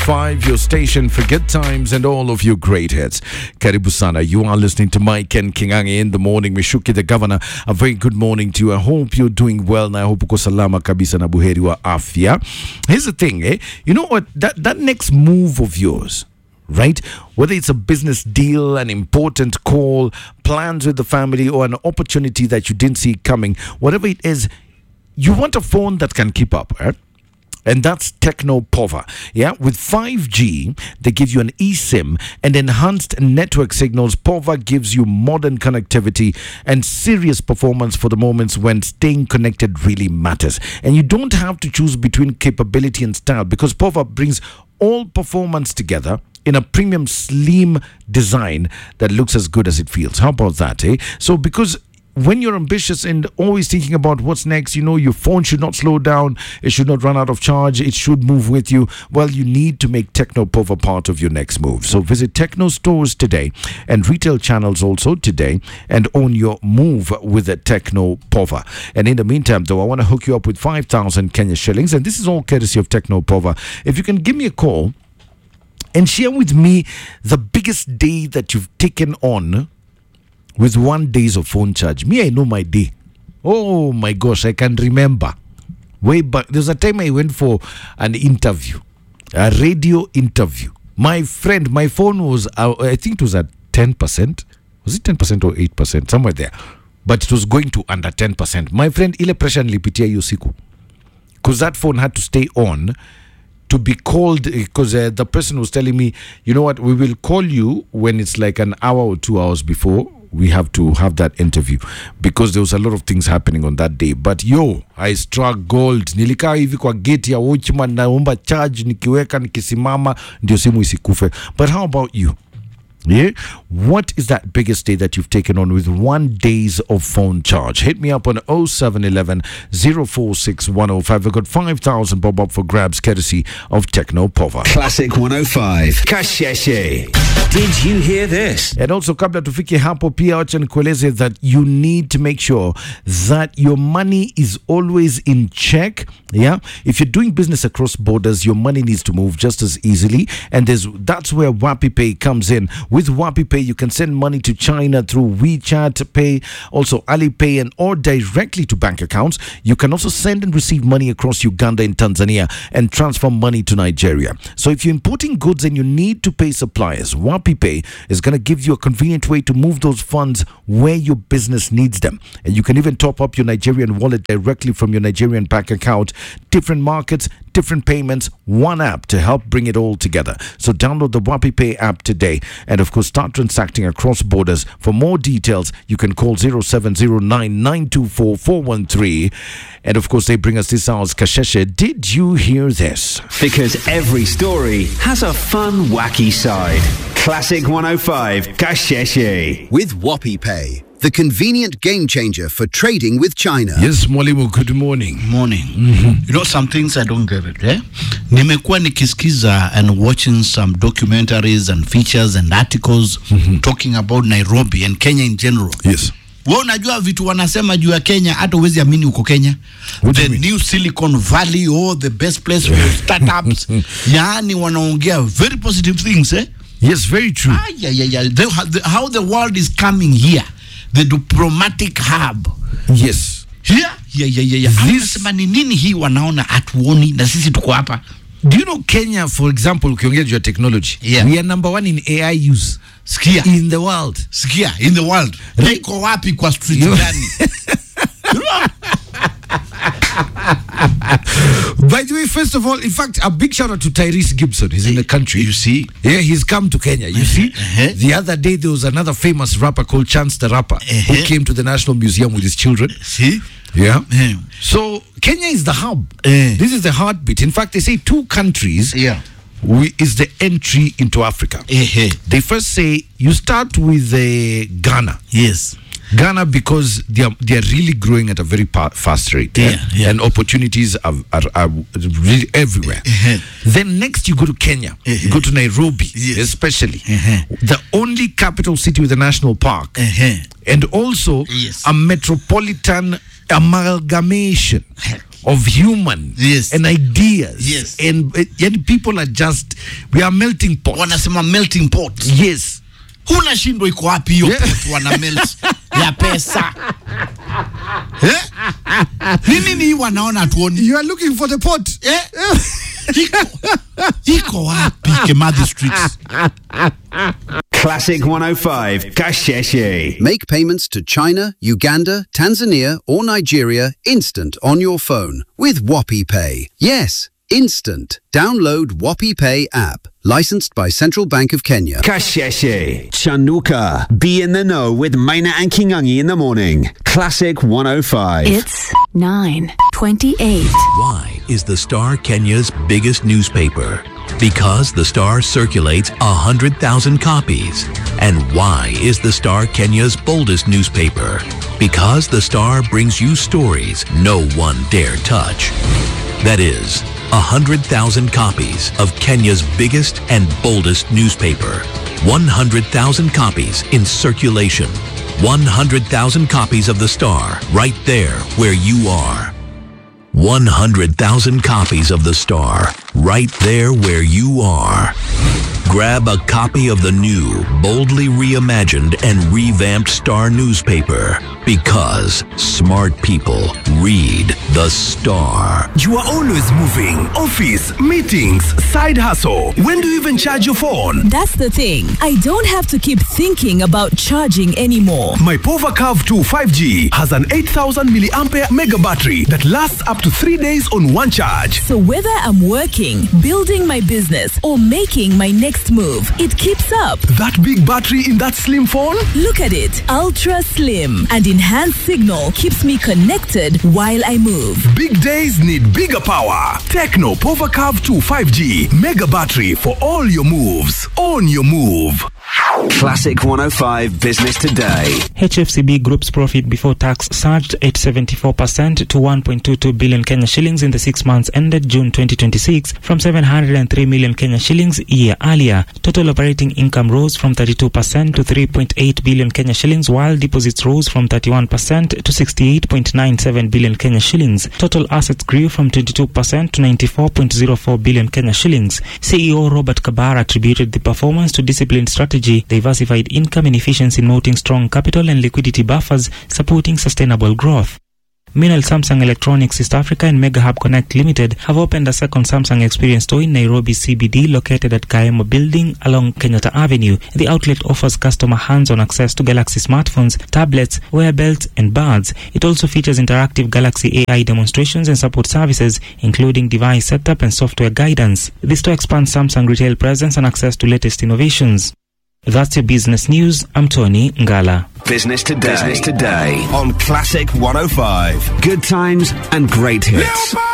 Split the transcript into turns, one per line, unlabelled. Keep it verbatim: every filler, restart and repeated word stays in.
Five, your station for good times and all of your great hits. Karibu sana. You are listening to Mike and Kingangi in the morning. Mishuki the governor, a very good morning to you. I hope you're doing well. Na I hope uko salama kabisa na buheri wa afya. Here's the thing, eh? You know what? That that next move of yours, right? Whether it's a business deal, an important call, plans with the family, or an opportunity that you didn't see coming, whatever it is, you want a phone that can keep up, right? And that's Tecno Pova. Yeah, with five G, they give you an eSIM and enhanced network signals. Pova gives you modern connectivity and serious performance for the moments when staying connected really matters. And you don't have to choose between capability and style because Pova brings all performance together in a premium slim design that looks as good as it feels. How about that, eh? So because when you're ambitious and always thinking about what's next, you know, your phone should not slow down, it should not run out of charge, it should move with you. Well, you need to make Tecno Pova part of your next move. So visit Tecno stores today and retail channels also today and own your move with a Tecno Pova. And in the meantime, though, I want to hook you up with five thousand Kenya shillings. And this is all courtesy of Tecno Pova. If you can give me a call and share with me the biggest day that you've taken on with one days of phone charge. Me, I know my day. Oh my gosh, I can remember. Way back, there was a time I went for an interview, a radio interview. My friend, my phone was, uh, I think it was at ten percent. Was it ten percent or eight percent? Somewhere there. But it was going to under ten percent. My friend, ile pressure nilipitia hiyo siku. Because that phone had to stay on to be called, because uh, the person was telling me, you know what, we will call you when it's like an hour or two hours before we have to have that interview, because there was a lot of things happening on that day. But yo, I struggled. Nilikaa hivi kwa gate ya watchman, naomba charge, nikiweka nikisimama ndio simu isikufe. But how about you? Yeah, what is that biggest day that you've taken on with one days of phone charge? Hit me up on oh seven one one, oh four six one oh five. I've got five thousand bob up for grabs courtesy of Tecno Pova.
Classic one oh five. Kasheshe. Did you hear this?
And also, kabla tufike hapo pia wacha nikueleze that you need to make sure that your money is always in check. Yeah, if you're doing business across borders, your money needs to move just as easily, and there's that's where WapiPay comes in. With WapiPay, you can send money to China through WeChat Pay, also Alipay, and or directly to bank accounts. You can also send and receive money across Uganda and Tanzania and transfer money to Nigeria. So if you're importing goods and you need to pay suppliers, WapiPay is going to give you a convenient way to move those funds where your business needs them. And you can even top up your Nigerian wallet directly from your Nigerian bank account. Different markets, different payments, one app to help bring it all together. So download the WapiPay app today and of course start transacting across borders. For more details, you can call oh seven oh nine, nine two four, four one three. And of course, they bring us this hour's Kasheshe. Did you hear this?
Because every story has a fun, wacky side. Classic one oh five. Kasheshe.
With WapiPay, the convenient game changer for trading with China.
Yes, Mwalimu, good morning.
Morning.
Mm-hmm.
You know, some things I don't get it, eh? Nimekuwa nikisikiza and watching some documentaries and features and articles mm-hmm. talking about Nairobi and Kenya in general.
Yes.
Wewe unajua vitu wanasema juu ya Kenya hata uwezi amini uko Kenya. The new Silicon Valley, oh, the best place for startups. Yaani wanaongea very positive things, eh?
Yes, very true.
Ah, yeah, yeah, yeah. The, the, how the world is coming here. The diplomatic hub.
Yes.
Here? Yeah, yeah, yeah, yeah. Wanasema ni nini hii wanaona atuoni na sisi tuko hapa.
Do you know Kenya, for example, ukiongea juu ya technology,
yeah.
we are number one in A I use.
Sikia.
In the world.
Sikia, in the world. Niko wapi kwa street gani?
By the way, first of all, in fact, a big shout out to Tyrese Gibson. He's in the country.
You see?
Yeah, he's come to Kenya. You see?
Uh-huh.
The other day, there was another famous rapper called Chance the Rapper
uh-huh.
who came to the National Museum with his children.
See?
Yeah.
Uh-huh.
So, Kenya is the hub.
Uh-huh.
This is the heartbeat. In fact, they say two countries
yeah.
we, is the entry into Africa.
Uh-huh.
They first say, you start with uh, Ghana.
Yes.
Ghana, because they are, they are really growing at a very pa- fast rate.
Yeah,
eh?
yeah.
And opportunities are, are, are really everywhere.
Uh-huh.
Then next you go to Kenya.
Uh-huh.
You go to Nairobi,
Yes.
especially.
Uh-huh.
The only capital city with a national park.
Uh-huh.
And also
Yes.
a metropolitan amalgamation of human
Yes.
and ideas.
Yes.
And, and people are just, we are melting pot.
Wanasema melting pot.
Yes.
Huna shindo iko wapi hiyo
Yeah.
pot wana melt ya pesa. Eh? Nini ni wanaona tuoni?
You are looking for the pot.
Eh? Iko, iko wapi Kimathi Streets?
Classic one oh five, Kasheshe.
Make payments to China, Uganda, Tanzania, or Nigeria instant on your phone with Whoppy Pay. Yes, instant. Download Whoppy Pay app. Licensed by Central Bank of Kenya.
Kasheshe. Chanuka. Be in the know with Maina and Kingangi in the morning. Classic one oh five.
It's nine twenty-eight.
Why is the Star Kenya's biggest newspaper? Because the Star circulates one hundred thousand copies. And why is the Star Kenya's boldest newspaper? Because the Star brings you stories no one dare touch. That is, one hundred thousand copies of Kenya's biggest and boldest newspaper. one hundred thousand copies in circulation. one hundred thousand copies of the Star right there where you are. one hundred thousand copies of the Star right there where you are. Grab a copy of the new, boldly reimagined and revamped Star newspaper because smart people read the Star.
You are always moving. Office, meetings, side hustle. When do you even charge your phone?
That's the thing. I don't have to keep thinking about charging anymore.
My PowerCurve two five G has an eight thousand milliampere mega battery that lasts up to three days on one charge.
So whether I'm working, building my business, or making my next move, it keeps up.
That big battery in that slim phone?
Look at it. Ultra slim and enhanced signal keeps me connected while I move.
Big days need bigger power. Techno PowerCurve two five G mega battery for all your moves. Own your move.
Classic one oh five Business Today.
H F C B Group's profit before tax surged at seventy-four percent to one point two two billion Kenya shillings in the six months ended June twenty twenty-six from seven hundred three million Kenya shillings a year earlier. Total operating income rose from thirty-two percent to three point eight billion Kenya shillings, while deposits rose from thirty-one percent to sixty-eight point nine seven billion Kenya shillings. Total assets grew from twenty-two percent to ninety-four point zero four billion Kenya shillings. C E O Robert Kabara attributed the performance to disciplined strategy, diversified income and efficiency, noting strong capital and liquidity buffers supporting sustainable growth. Meanwhile, Samsung Electronics East Africa and Mega Hub Connect Limited have opened a second Samsung Experience store in Nairobi C B D located at Kaemo Building along Kenyatta Avenue. The outlet offers customer hands-on access to Galaxy smartphones, tablets, wearables and buds. It also features interactive Galaxy A I demonstrations and support services, including device setup and software guidance. The store expands Samsung retail presence and access to latest innovations. That's your business news. I'm Tony Ngala.
Business Today. Business Today on Classic one oh five. Good times and great hits.